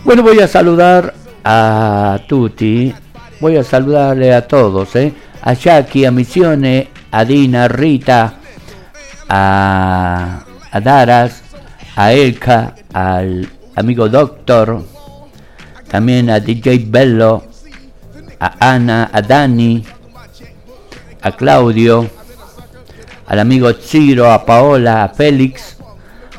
Bueno, voy a saludar a tutti, voy a saludarle a todos, a Jackie, a Missione, a Dina, a Rita, a Daras, a Elka, al amigo Doctor, también a DJ Bello, a Ana, a Dani, a Claudio, al amigo Ciro, a Paola, a Félix,